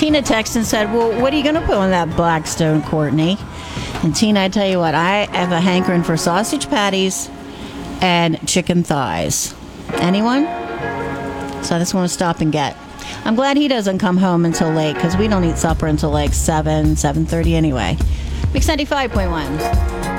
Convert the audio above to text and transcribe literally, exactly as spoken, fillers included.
Tina texted and said, well, what are you going to put on that Blackstone, Courtney? And Tina, I tell you what, I have a hankering for sausage patties and chicken thighs. Anyone? So I just want to stop and get. I'm glad he doesn't come home until late because we don't eat supper until like seven, seven thirty anyway. Mix ninety-five point one.